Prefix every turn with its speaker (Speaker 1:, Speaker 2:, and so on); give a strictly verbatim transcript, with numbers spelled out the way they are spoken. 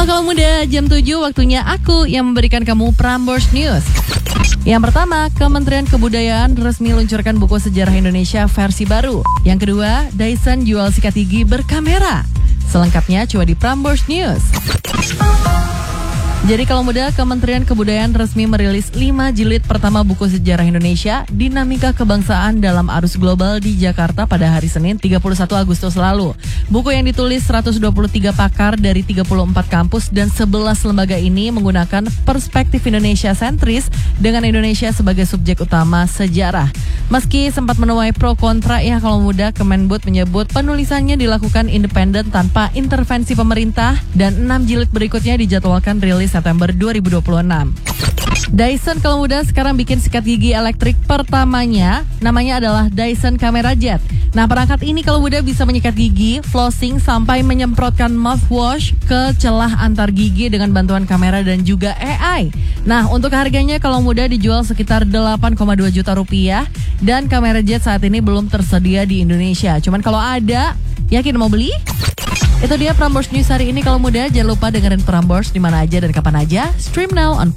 Speaker 1: Halo kaum muda, jam tujuh waktunya aku yang memberikan kamu Prambors News. Yang pertama, Kementerian Kebudayaan resmi luncurkan buku sejarah Indonesia versi baru. Yang kedua, Dyson jual sikat gigi berkamera. Selengkapnya coba di Prambors News. Jadi kalau muda, Kementerian Kebudayaan resmi merilis lima jilid pertama buku sejarah Indonesia, Dinamika Kebangsaan dalam Arus Global di Jakarta pada hari Senin tiga puluh satu Agustus lalu. Buku yang ditulis seratus dua puluh tiga pakar dari tiga puluh empat kampus dan sebelas lembaga ini menggunakan perspektif Indonesia sentris dengan Indonesia sebagai subjek utama sejarah. Meski sempat menuai pro kontra ya kalau muda, Kemenbud menyebut penulisannya dilakukan independen tanpa intervensi pemerintah dan enam jilid berikutnya dijadwalkan rilis September dua ribu dua puluh enam. Dyson kalau muda sekarang bikin sikat gigi elektrik pertamanya, namanya adalah Dyson Camera Jet. Nah, perangkat ini kalau muda bisa menyikat gigi, flossing sampai menyemprotkan mouthwash ke celah antar gigi dengan bantuan kamera dan juga A I. Nah, untuk harganya kalau muda dijual sekitar delapan koma dua juta rupiah dan Camera Jet saat ini belum tersedia di Indonesia. Cuman kalau ada, yakin mau beli? Itu dia Prambors News hari ini kalau muda. Jangan lupa dengerin Prambors di mana aja dan kapan aja. Stream now on